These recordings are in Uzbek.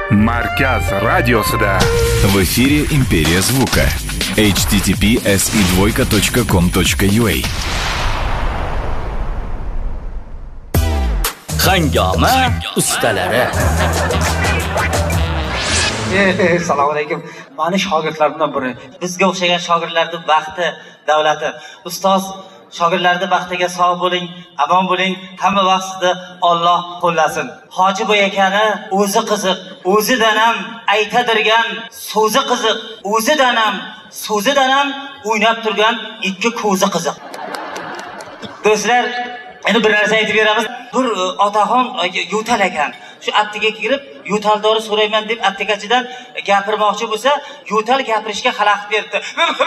Markaz radiosida. В эфире Империя звука. https://2.com.ua. Hangoma ustalari. Assalomu alaykum. Mani shogirdlarimdan biri. Bizga o'xshagan shogirdlarning baxti, davlati. Ustoz shogirdlarning baxtiga sog' bo'ling, omon bo'ling. Hamma vaqtida Alloh qo'llasin. Hoji bo'yakani o'zi qiziq, o'zidan ham aytadirgan so'zi qiziq, so'zidan ham o'ynab turgan ikki ko'zi qiziq. Do'stlar, endi bir narsa aytib beramiz. Bir otaxon yo'tal ekan. Shu aptekaga kirib, yo'taldori so'rayman deb aptekachidan gapirmoqchi bo'lsa, yo'tal gapirishga xalaqit berdi.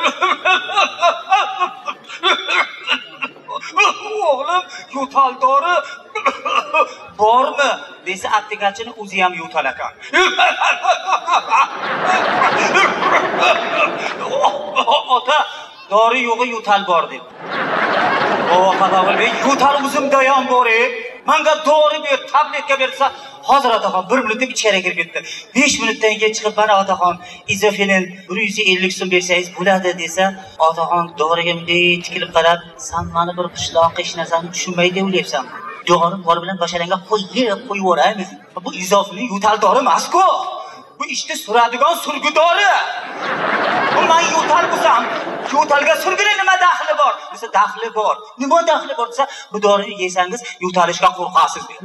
O'g'lim, yo'taldori bormi? Desa, aptekachini o'zi ham yo'tal ekan. Ota, dori yo'g'i yo'tal bor deb. Yo'tal o'zimda ham bor-ey. Menga dori ber, tabletga bersa, hozir otaxon 1 minutda ichkariga kirib ketdi. 5 minutdan keyin chiqib, "Mana otaxon, izofilin 150 so'm bersangiz bo'ladi" desa, otaxon doriga bunday tikilib qarab, "Sen meni bir qishloq hech narsani tushunmaydi o'ylayapsan. Dori bor bilan basharanga qo'yib yuboraymi? Bu izofilin yo'tal dori emas-ku. Bu ishni suradigan surgi dori. Bu men yo'tal bo'lsam, yo'talga surgining nima daxli bor? Desa, daxli bor. Nima daxli bor desa, bu dorini yesangiz yo'talishga qo'rqasiz dedi.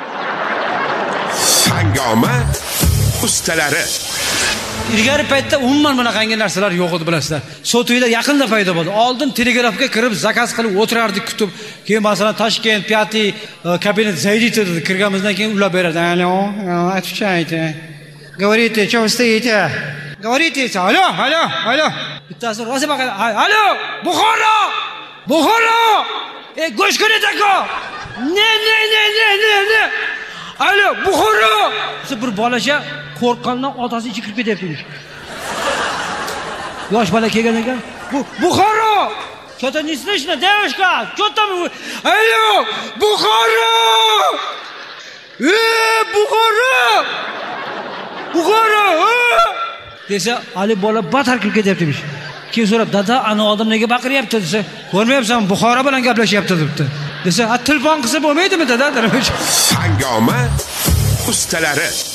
Hangoma ustalari. Ilgari paytda umuman bunaqangi narsalar yo'q edi, bilasizlar. Sotuvilar yaqinda paydo bo'ldi. Oldin telegrafga kirib zakaz qilib o'tirardik, kutib. Keyin masalan Toshkent 5 kabinet zaydi dedi. Kirganimizdan keyin ular beradi. Alo, отвечайте. Говорите, что вы стоите? Говорите, алло. Bittasi rosa baqadi. Alo, Buxoro! Go'sht ko'rayotgan. Ne. Alo, Buxoro! Bir bolacha qo'rqqandan otasi ichib kirib ketyapti. Yosh bola kelgan ekan. Buxoro! Что-то не слышно, девушка. Что там? Alo, Buxoro! Buxoro! Desa, Ali bola batar kirib ketyapti. Keyin so'rab, "Dada, ana odam nega baqiryapti?" desa, "Ko'rmayapsan, Buxoro bilan gaplashyapti" debdi. Desa, "Telefon qilsa bo'lmaydimi, dada?" Hangoma ustalari.